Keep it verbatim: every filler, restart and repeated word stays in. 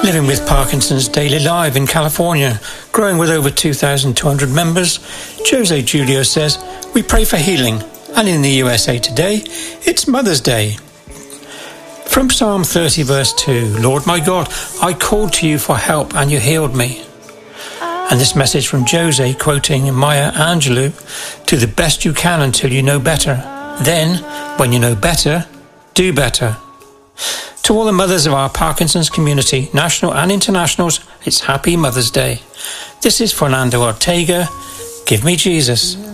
Living with Parkinson's Daily Live in California, growing with over two thousand two hundred members, Jose Julio says, we pray for healing. And in the U S A today, it's Mother's Day. From Psalm thirty verse two, Lord my God, I called to you for help and you healed me. And this message from Jose, quoting Maya Angelou, do the best you can until you know better. Then, when you know better, do better. To all the mothers of our Parkinson's community, national and internationals, it's Happy Mother's Day. This is Fernando Ortega. Give me Jesus.